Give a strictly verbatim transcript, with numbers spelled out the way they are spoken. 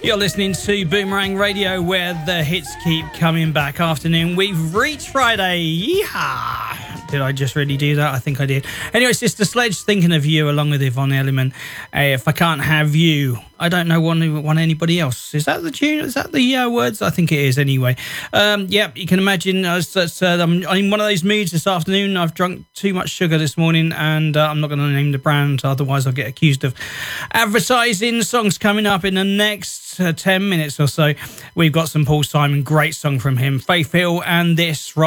You're listening to Boomerang Radio, where the hits keep coming back. Afternoon, we've reached Friday. Yeehaw! Did I just really do that? I think I did. Anyway, Sister Sledge, thinking of you, along with Yvonne Elliman. Uh, if I can't have you, I don't know want, want anybody else. Is that the tune? Is that the uh, words? I think it is anyway. Um, yeah, you can imagine uh, uh, I'm in one of those moods this afternoon. I've drunk too much sugar this morning, and uh, I'm not going to name the brand, otherwise I'll get accused of advertising. Songs coming up in the next uh, ten minutes or so. We've got some Paul Simon, great song from him, Faith Hill, and this